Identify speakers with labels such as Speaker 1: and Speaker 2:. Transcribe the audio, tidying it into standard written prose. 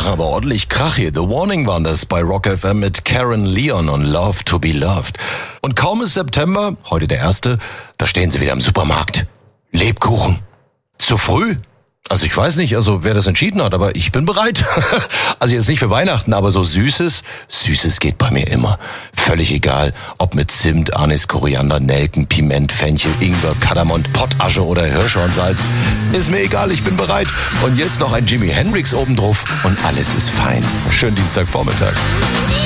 Speaker 1: aber ordentlich Krach hier. The Warning waren das bei Rock FM mit Karen Leon und Love to be Loved. Und kaum ist September, heute der 1., da stehen sie wieder im Supermarkt. Lebkuchen. Zu früh? Also ich weiß nicht, wer das entschieden hat, aber ich bin bereit. Also jetzt nicht für Weihnachten, aber so Süßes geht bei mir immer. Völlig egal, ob mit Zimt, Anis, Koriander, Nelken, Piment, Fenchel, Ingwer, Kardamom, Pottasche oder Hirschhornsalz. Ist mir egal, ich bin bereit. Und jetzt noch ein Jimi Hendrix obendrauf und alles ist fein. Schönen Dienstagvormittag.